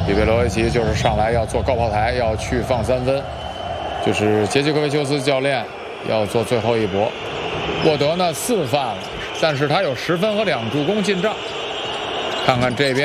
里贝罗维奇就是上来要做高炮台，要去放3分，就是杰西科维丘斯教练要做最后一搏。沃德呢4犯了，但是他有10分和2助攻进账。看看这边。